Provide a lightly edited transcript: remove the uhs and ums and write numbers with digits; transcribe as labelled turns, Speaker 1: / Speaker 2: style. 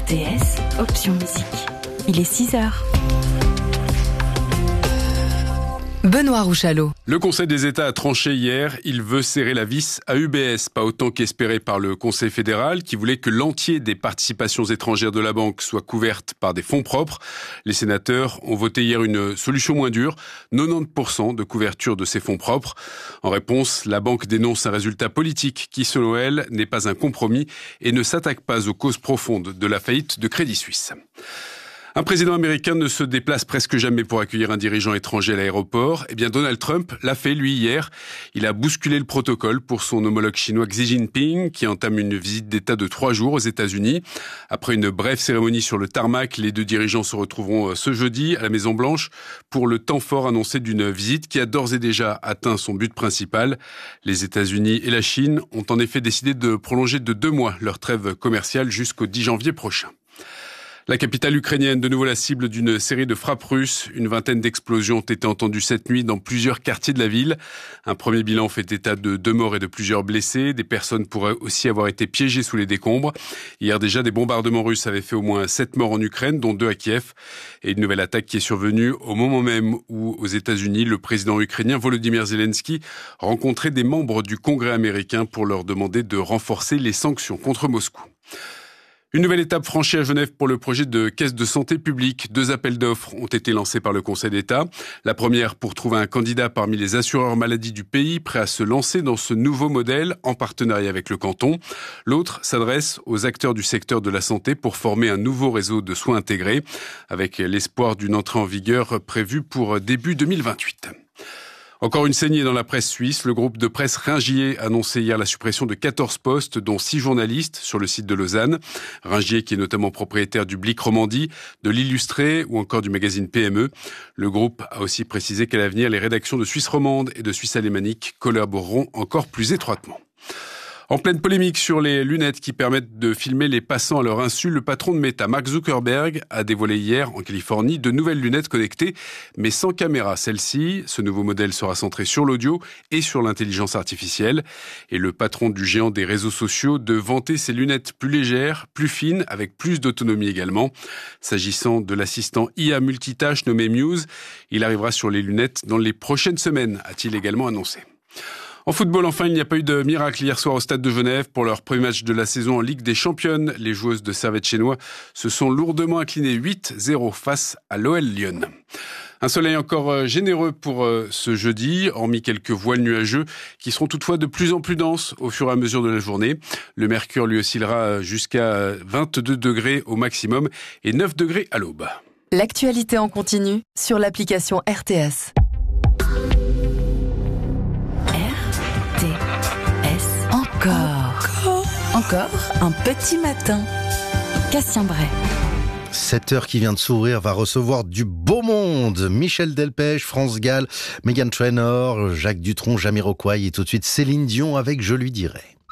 Speaker 1: RTS, option musique. Il est 6h. Benoît Rouchalot.
Speaker 2: Le Conseil des États a tranché hier. Il veut serrer la vis à UBS, pas autant qu'espéré par le Conseil fédéral, qui voulait que l'entier des participations étrangères de la banque soit couverte par des fonds propres. Les sénateurs ont voté hier une solution moins dure, 90% de couverture de ces fonds propres. En réponse, la banque dénonce un résultat politique qui, selon elle, n'est pas un compromis et ne s'attaque pas aux causes profondes de la faillite de Crédit Suisse. Un président américain ne se déplace presque jamais pour accueillir un dirigeant étranger à l'aéroport. Eh bien, Donald Trump l'a fait, lui, hier. Il a bousculé le protocole pour son homologue chinois Xi Jinping, qui entame une visite d'État de 3 jours aux États-Unis. Après une brève cérémonie sur le tarmac, les deux dirigeants se retrouveront ce jeudi à la Maison-Blanche pour le temps fort annoncé d'une visite qui a d'ores et déjà atteint son but principal. Les États-Unis et la Chine ont en effet décidé de prolonger de 2 mois leur trêve commerciale jusqu'au 10 janvier prochain. La capitale ukrainienne, de nouveau la cible d'une série de frappes russes. Une vingtaine d'explosions ont été entendues cette nuit dans plusieurs quartiers de la ville. Un premier bilan fait état de 2 morts et de plusieurs blessés. Des personnes pourraient aussi avoir été piégées sous les décombres. Hier déjà, des bombardements russes avaient fait au moins 7 morts en Ukraine, dont 2 à Kiev. Et une nouvelle attaque qui est survenue au moment même où, aux États-Unis, le président ukrainien Volodymyr Zelensky rencontrait des membres du Congrès américain pour leur demander de renforcer les sanctions contre Moscou. Une nouvelle étape franchie à Genève pour le projet de caisse de santé publique. 2 appels d'offres ont été lancés par le Conseil d'État. La première pour trouver un candidat parmi les assureurs maladie du pays prêt à se lancer dans ce nouveau modèle en partenariat avec le canton. L'autre s'adresse aux acteurs du secteur de la santé pour former un nouveau réseau de soins intégrés avec l'espoir d'une entrée en vigueur prévue pour début 2028. Encore une saignée dans la presse suisse. Le groupe de presse Ringier a annoncé hier la suppression de 14 postes, dont 6 journalistes sur le site de Lausanne. Ringier, qui est notamment propriétaire du Blick Romandie, de l'Illustré ou encore du magazine PME. Le groupe a aussi précisé qu'à l'avenir, les rédactions de Suisse romande et de Suisse alémanique collaboreront encore plus étroitement. En pleine polémique sur les lunettes qui permettent de filmer les passants à leur insu, le patron de Meta, Mark Zuckerberg, a dévoilé hier en Californie de nouvelles lunettes connectées, mais sans caméra. Celle-ci, ce nouveau modèle sera centré sur l'audio et sur l'intelligence artificielle. Et le patron du géant des réseaux sociaux de vanter ses lunettes plus légères, plus fines, avec plus d'autonomie également. S'agissant de l'assistant IA multitâche nommé Muse, il arrivera sur les lunettes dans les prochaines semaines, a-t-il également annoncé. En football, enfin, il n'y a pas eu de miracle hier soir au Stade de Genève. Pour leur premier match de la saison en Ligue des Championnes, les joueuses de Servette-Chenois se sont lourdement inclinées 8-0 face à l'OL Lyon. Un soleil encore généreux pour ce jeudi, hormis quelques voiles nuageux qui seront toutefois de plus en plus denses au fur et à mesure de la journée. Le mercure lui oscillera jusqu'à 22 degrés au maximum et 9 degrés à l'aube.
Speaker 1: L'actualité en continu sur l'application RTS. Encore un petit matin. Cassien Bray.
Speaker 3: 7h qui vient de s'ouvrir va recevoir du beau monde. Michel Delpech, France Gall, Meghan Trainor, Jacques Dutronc, Jamiroquai et tout de suite Céline Dion avec Je lui dirai.